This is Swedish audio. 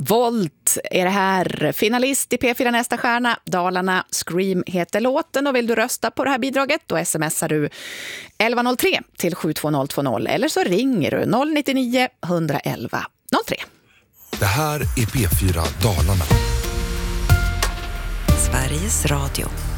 Volt är det här. Finalist i P4 Nästa stjärna. Dalarna Scream heter låten. Och vill du rösta på det här bidraget, då smsar du 1103 till 72020 eller så ringer du 099 111 03. Det här är P4 Dalarna. Sveriges Radio.